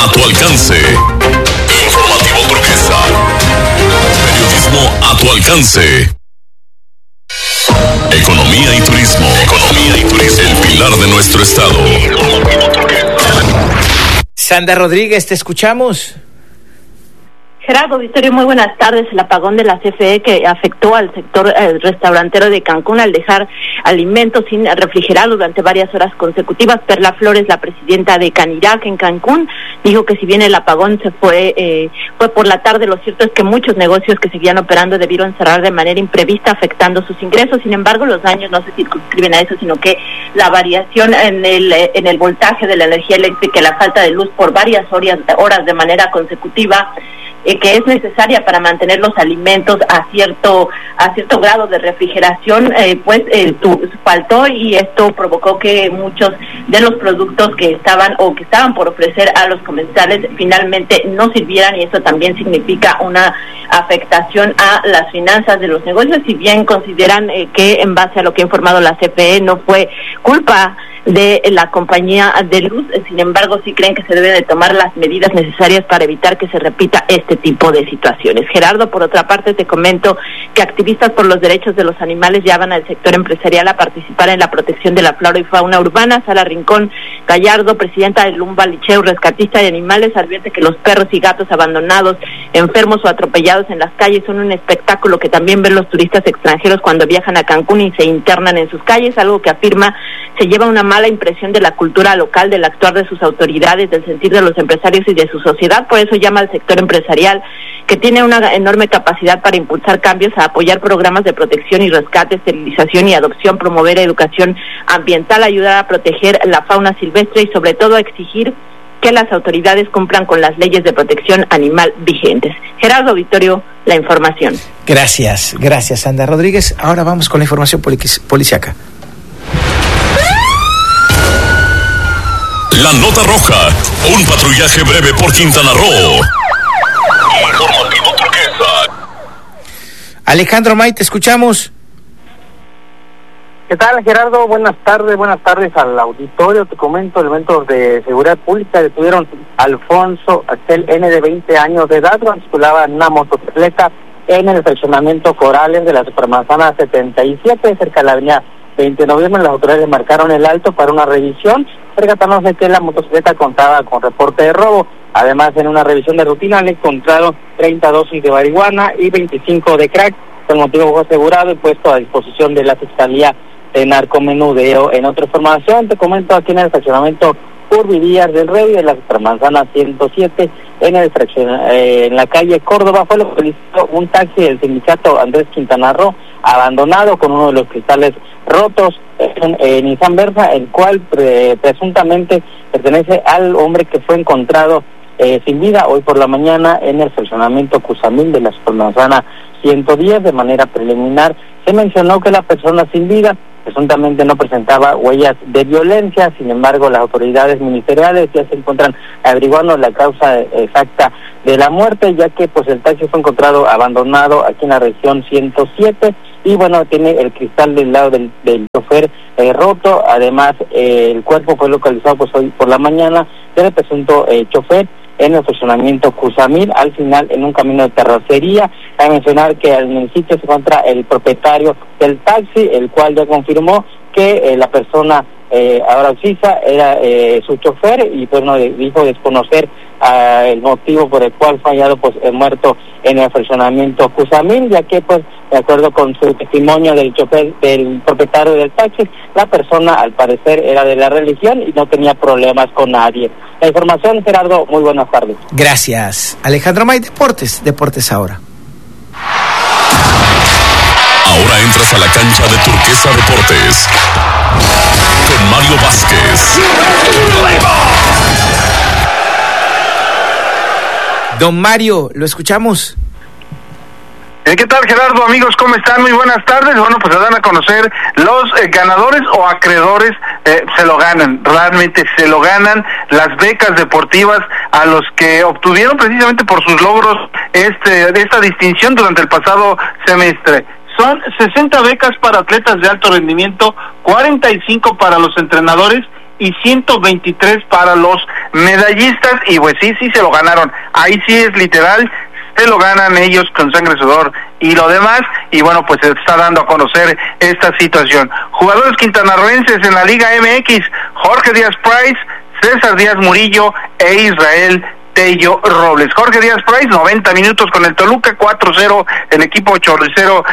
a tu alcance. Informativo Turquesa. Periodismo a tu alcance. Economía y turismo. El pilar de nuestro estado. Sandra Rodríguez, te escuchamos. Gerardo, Victorio, muy buenas tardes. El apagón de la CFE que afectó al sector restaurantero de Cancún al dejar alimentos sin refrigerar durante varias horas consecutivas. Perla Flores, la presidenta de Canirac en Cancún, dijo que si bien el apagón fue por la tarde, lo cierto es que muchos negocios que seguían operando debieron cerrar de manera imprevista, afectando sus ingresos. Sin embargo, los daños no se circunscriben a eso, sino que la variación en el voltaje de la energía eléctrica y la falta de luz por varias horas de manera consecutiva, que es necesaria para mantener los alimentos a cierto grado de refrigeración, faltó, y esto provocó que muchos de los productos que estaban por ofrecer a los comensales finalmente no sirvieran, y eso también significa una afectación a las finanzas de los negocios. Si bien consideran que en base a lo que ha informado la CFE no fue culpa de la compañía de luz, sin embargo sí creen que se deben de tomar las medidas necesarias para evitar que se repita este tipo de situaciones. Gerardo, por otra parte, te comento que activistas por los derechos de los animales llaman al sector empresarial a participar en la protección de la flora y fauna urbana. Sara Rincón Gallardo, presidenta del Lumba Licheu, rescatista de animales, advierte que los perros y gatos abandonados, enfermos o atropellados en las calles son un espectáculo que también ven los turistas extranjeros cuando viajan a Cancún y se internan en sus calles, algo que afirma se lleva una mala impresión de la cultura local, del actuar de sus autoridades, del sentir de los empresarios y de su sociedad. Por eso llama al sector empresarial, que tiene una enorme capacidad para impulsar cambios, a apoyar programas de protección y rescate, esterilización y adopción, promover educación ambiental, ayudar a proteger la fauna silvestre y sobre todo a exigir que las autoridades cumplan con las leyes de protección animal vigentes. Gerardo, Victorio, la información. Gracias, Sandra Rodríguez. Ahora vamos con la información policiaca. La nota roja, un patrullaje breve por Quintana Roo. Informativo Turquesa. Alejandro May, te escuchamos. ¿Qué tal, Gerardo? Buenas tardes al auditorio. Te comento, elementos de seguridad pública detuvieron a Alfonso Axel N, de 20 años de edad, cuando circulaba en una motocicleta en el fraccionamiento Corales de la Supermanzana 77, cerca de la avenida 20 de noviembre. Las autoridades marcaron el alto para una revisión, percatándose que la motocicleta contaba con reporte de robo. Además, en una revisión de rutina le encontraron 30 dosis de marihuana y 25 de crack. El motivo fue asegurado y puesto a disposición de la Fiscalía de Narcomenudeo. En otra información, te comento, aquí en el fraccionamiento Urbivías del Rey de la Supermanzana 107, en la calle Córdoba, fue localizado un taxi del sindicato Andrés Quintana Roo abandonado con uno de los cristales rotos, en Nissan Versa, el cual presuntamente pertenece al hombre que fue encontrado sin vida hoy por la mañana en el fraccionamiento Cusamil de la Supermanzana 110. De manera preliminar se mencionó que la persona sin vida presuntamente no presentaba huellas de violencia. Sin embargo, las autoridades ministeriales ya se encuentran averiguando la causa exacta de la muerte, ya que pues el taxi fue encontrado abandonado aquí en la región 107 y bueno, tiene el cristal del lado del chofer roto. Además, el cuerpo fue localizado pues hoy por la mañana del presunto chofer en el estacionamiento Cusamil, al final en un camino de terracería. Hay que mencionar que en el sitio se encuentra el propietario del taxi, el cual ya confirmó que la persona ahora Oxisa era su chofer, y pues no dijo desconocer el motivo por el cual fue hallado pues muerto en el fraccionamiento Cusamil, ya que pues de acuerdo con su testimonio del chofer, del propietario del taxi, la persona al parecer era de la religión y no tenía problemas con nadie. La información, Gerardo, muy buenas tardes. Gracias, Alejandro May. Deportes ahora. Ahora entras a la cancha de Turquesa Deportes con Mario Vázquez. Don Mario, lo escuchamos. ¿Qué tal, Gerardo? Amigos, ¿cómo están? Muy buenas tardes. Bueno, pues se dan a conocer los ganadores o acreedores. Se lo ganan, realmente se lo ganan las becas deportivas a los que obtuvieron precisamente por sus logros esta distinción durante el pasado semestre. Son 60 becas para atletas de alto rendimiento, 45 para los entrenadores y 123 para los medallistas, y pues sí se lo ganaron. Ahí sí es literal, se lo ganan ellos con sangre, sudor y lo demás, y bueno, pues se está dando a conocer esta situación. Jugadores quintanarroenses en la Liga MX: Jorge Díaz Price, César Díaz Murillo e Israel Tello Robles. Jorge Díaz Price, 90 minutos con el Toluca, 4-0, el equipo chorricero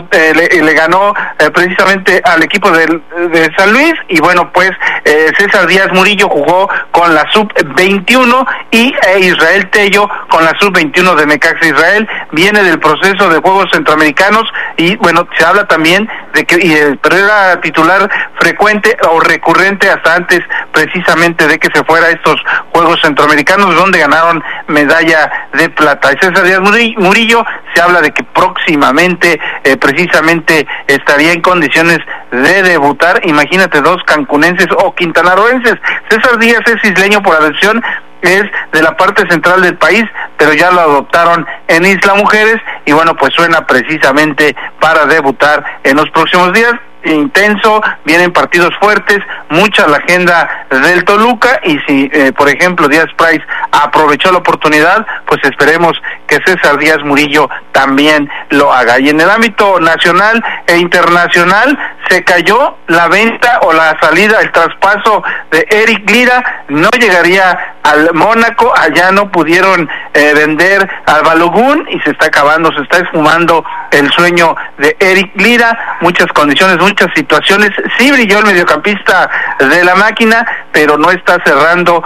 le ganó precisamente al equipo de San Luis, y bueno, pues César Díaz Murillo jugó con la sub-21 y Israel Tello con la sub-21 de Necaxa. Israel viene del proceso de Juegos Centroamericanos, y bueno, se habla también de que pero era titular frecuente o recurrente hasta antes precisamente de que se fuera a estos Juegos Centroamericanos, donde ganaron medalla de plata. Y César Díaz Murillo, se habla de que próximamente precisamente estaría en condiciones de debutar. Imagínate, dos cancunenses o quintanarroenses. César Díaz es isleño por adopción, es de la parte central del país, pero ya lo adoptaron en Isla Mujeres, y bueno, pues suena precisamente para debutar en los próximos días. Intenso, vienen partidos fuertes, mucha la agenda del Toluca, y si por ejemplo Díaz Price aprovechó la oportunidad, pues esperemos que César Díaz Murillo también lo haga. Y en el ámbito nacional e internacional, se cayó la venta o la salida, el traspaso de Eric Lira, no llegaría al Mónaco, allá no pudieron vender al Balogun, y se está acabando, se está esfumando el sueño de Eric Lira. Muchas condiciones, muchas situaciones. Sí brilló el mediocampista de la máquina, pero no está cerrando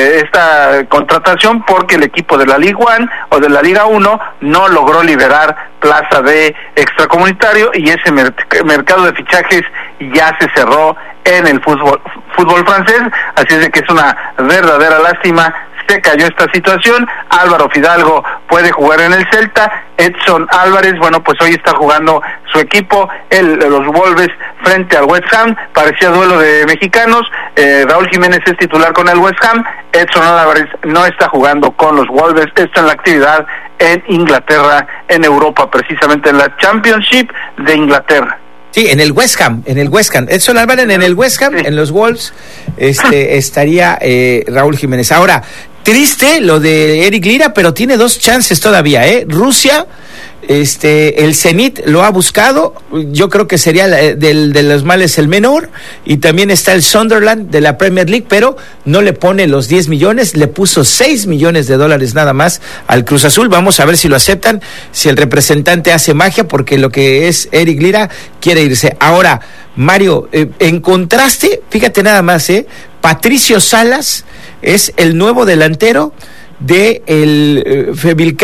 esta contratación porque el equipo de la Liga 1 o de la Liga 1 no logró liberar plaza de extracomunitario, y ese mercado de fichajes ya se cerró en el fútbol francés. Así es de que es una verdadera lástima, se cayó esta situación. Álvaro Fidalgo puede jugar en el Celta. Edson Álvarez, bueno, pues hoy está jugando su equipo, los Wolves, frente al West Ham. Parecía duelo de mexicanos. Raúl Jiménez es titular con el West Ham. Edson Álvarez no está jugando con los Wolves, está en la actividad en Inglaterra, en Europa, precisamente en la Championship de Inglaterra. Sí, en el West Ham. Edson Álvarez en el West Ham, sí. En los Wolves estaría Raúl Jiménez. Ahora, triste lo de Eric Lira, pero tiene dos chances todavía, Rusia, el Zenit lo ha buscado, yo creo que sería de los males el menor, y también está el Sunderland de la Premier League, pero no le pone los 10 millones, le puso 6 millones de dólares nada más al Cruz Azul. Vamos a ver si lo aceptan, si el representante hace magia, porque lo que es Eric Lira quiere irse. Ahora, Mario, en contraste, fíjate nada más, Patricio Salas es el nuevo delantero de el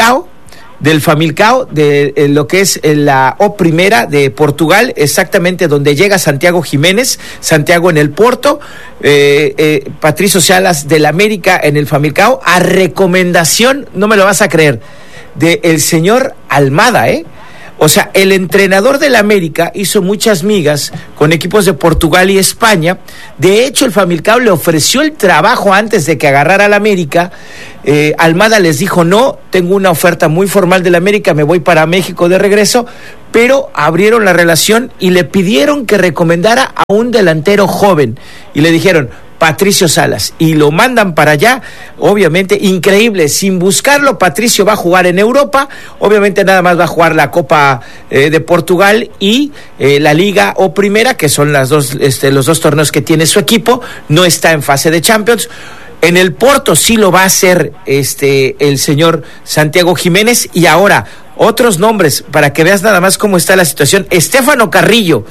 Familcao, de lo que es la O Primera de Portugal, exactamente donde llega Santiago Jiménez, Santiago en el Porto, Patricio Salas del América en el Familcao, a recomendación, no me lo vas a creer, de el señor Almada, O sea, el entrenador del América hizo muchas migas con equipos de Portugal y España. De hecho, el Familcao le ofreció el trabajo antes de que agarrara al América. Almada les dijo, no, tengo una oferta muy formal del América, me voy para México de regreso. Pero abrieron la relación y le pidieron que recomendara a un delantero joven. Y le dijeron, Patricio Salas, y lo mandan para allá. Obviamente increíble, sin buscarlo, Patricio va a jugar en Europa, obviamente nada más va a jugar la Copa de Portugal y la Liga O Primera, que son los dos torneos que tiene su equipo. No está en fase de Champions. En el Porto sí lo va a hacer el señor Santiago Jiménez. Y ahora otros nombres, para que veas nada más cómo está la situación. Estéfano Carrillo,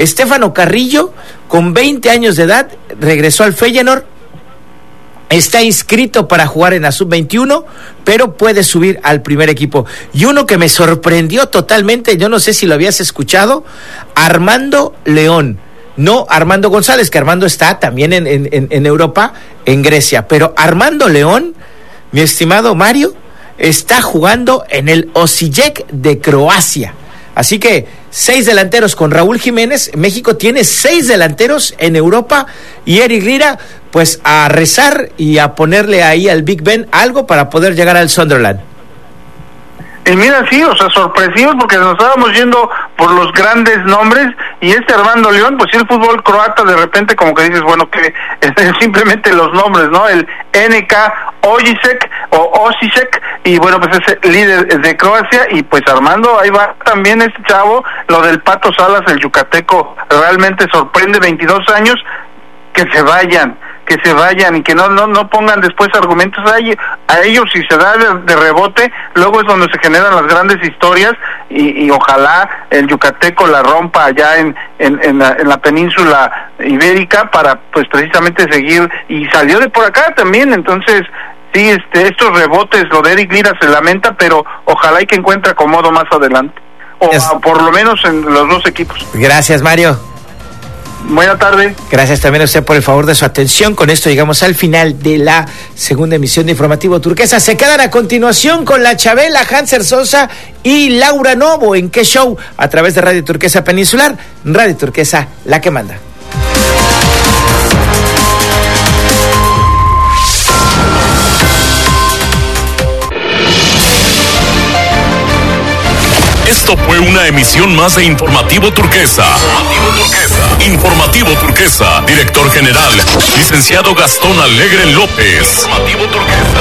con 20 años de edad, regresó al Feyenoord, está inscrito para jugar en la sub-21, pero puede subir al primer equipo. Y uno que me sorprendió totalmente, yo no sé si lo habías escuchado, Armando León. No Armando González, que Armando está también en Europa, en Grecia. Pero Armando León, mi estimado Mario, está jugando en el Osijek de Croacia. Así que 6 delanteros con Raúl Jiménez. México tiene 6 delanteros en Europa, y Eric Lira, pues a rezar y a ponerle ahí al Big Ben algo para poder llegar al Sunderland. Y mira, sí, o sea, sorpresivos, porque nos estábamos yendo por los grandes nombres, y Armando León, pues sí, el fútbol croata de repente como que dices, bueno, que simplemente los nombres, ¿no? El NK Osijek, y bueno, pues es el líder de Croacia, y pues Armando, ahí va también este chavo, lo del Pato Salas, el yucateco, realmente sorprende, 22 años, que se vayan y que no pongan después argumentos a ellos, si se da de rebote, luego es donde se generan las grandes historias, y ojalá el yucateco la rompa allá en la península ibérica para pues precisamente seguir, y salió de por acá también, entonces sí, estos rebotes, lo de Eric Lira se lamenta, pero ojalá y que encuentre acomodo más adelante, o por lo menos en los dos equipos. Gracias, Mario. Buena tarde. Gracias también a usted por el favor de su atención. Con esto llegamos al final de la segunda emisión de Informativo Turquesa. Se quedan a continuación con la Chabela, Hanser Sosa y Laura Novo. ¿En qué show? A través de Radio Turquesa Peninsular. Radio Turquesa, la que manda. Esto fue una emisión más de Informativo Turquesa. Informativo Turquesa. Director General, licenciado Gastón Alegre López. Informativo Turquesa.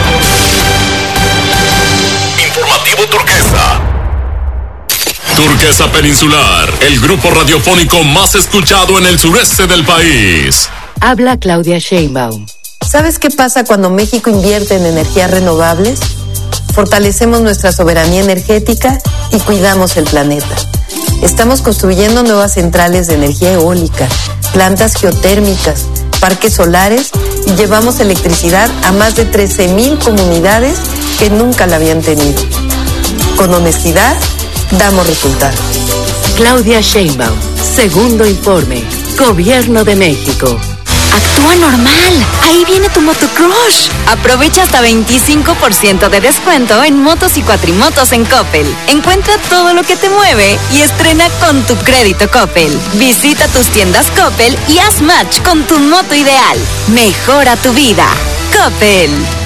Informativo Turquesa. Turquesa Peninsular, el grupo radiofónico más escuchado en el sureste del país. Habla Claudia Sheinbaum. ¿Sabes qué pasa cuando México invierte en energías renovables? Fortalecemos nuestra soberanía energética y cuidamos el planeta. Estamos construyendo nuevas centrales de energía eólica, plantas geotérmicas, parques solares, y llevamos electricidad a más de 13,000 comunidades que nunca la habían tenido. Con honestidad, damos resultados. Claudia Sheinbaum, segundo informe, Gobierno de México. Actúa normal. Ahí viene tu motocrush. Aprovecha hasta 25% de descuento en motos y cuatrimotos en Coppel. Encuentra todo lo que te mueve y estrena con tu crédito Coppel. Visita tus tiendas Coppel y haz match con tu moto ideal. Mejora tu vida. Coppel.